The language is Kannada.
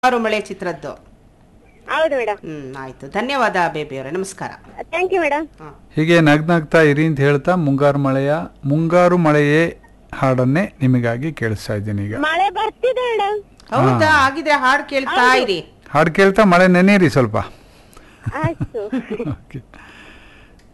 ಮುಂಗಾರು ಮಳೆ ಚಿತ್ರದ್ದು. ಹೌದು ಮೇಡಮ್. ಆಯ್ತು, ಧನ್ಯವಾದ ಬೇಬಿ ಅವರೇ, ನಮಸ್ಕಾರ. Thank you madam. ಹೀಗೆ ನಗ್ನಗ್ತಾ ಇರಿ ಅಂತ ಹೇಳ್ತಾ ಮುಂಗಾರು ಮಳೆಯೇ ಹಾಡನ್ನೇ ನಿಮಗಾಗಿ ಕೇಳಿಸ್ತಾ ಇದ್ದೀನಿ ಈಗ. ಮಳೆ ಬರ್ತಿದೆ ಮೇಡಮ್. ಹೌದಾ? ಆಗಿದ್ರೆ ಹಾಡು ಕೇಳ್ತಾ ಇರಿ. ಹಾಡು ಕೇಳ್ತಾ ಮಳೆ ನೆನೆಯಿರಿ ಸ್ವಲ್ಪ. ಆಯ್ತು. ಓಕೆ.